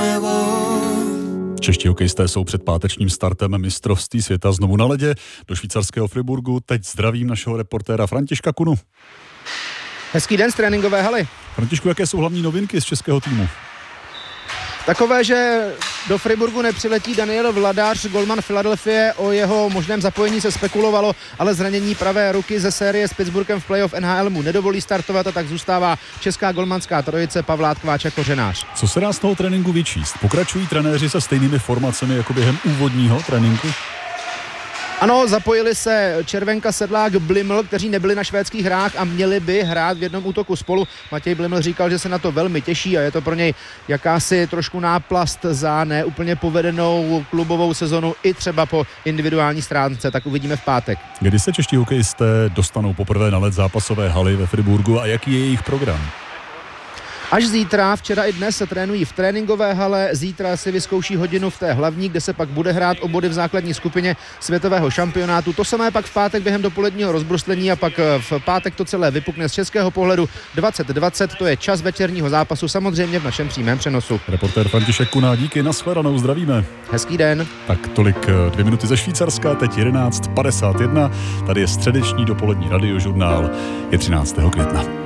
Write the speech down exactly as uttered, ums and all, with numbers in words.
Čeští hokejisté jsou před pátečním startem mistrovství světa znovu na ledě. Do švýcarského Friburgu teď zdravím našeho reportéra Františka Kunu. Hezký den z tréninkové haly. Františku, jaké jsou hlavní novinky z českého týmu? Takové, že do Friburgu nepřiletí Daniel Vladař, golman Philadelphie. O jeho možném zapojení se spekulovalo, ale zranění pravé ruky ze série s Pittsburghem v playoff N H L mu nedovolí startovat a tak zůstává česká golmanská trojice Pavlát, Kváč a Kořenář. Co se dá z toho tréninku vyčíst? Pokračují trenéři se stejnými formacemi jako během úvodního tréninku? Ano, zapojili se Červenka, Sedlák, Bliml, kteří nebyli na švédských hrách a měli by hrát v jednom útoku spolu. Matěj Bliml říkal, že se na to velmi těší a je to pro něj jakási trošku náplast za neúplně povedenou klubovou sezonu i třeba po individuální stránce, tak uvidíme v pátek. Kdy se čeští hokejisté dostanou poprvé na led zápasové haly ve Friburgu a jaký je jejich program? Až zítra, včera i dnes se trénují v tréninkové hale, zítra si vyzkouší hodinu v té hlavní, kde se pak bude hrát o body v základní skupině světového šampionátu. To samé pak v pátek během dopoledního rozbruslení a pak v pátek to celé vypukne z českého pohledu dvacet dvacet, to je čas večerního zápasu, samozřejmě v našem přímém přenosu. Reportér František Kuna, díky, nashledanou, zdravíme. Hezký den. Tak tolik dvě minuty ze Švýcarska, teď jedenáct padesát jedna, tady je středeční dopolední radiožurnál, je třináctého května.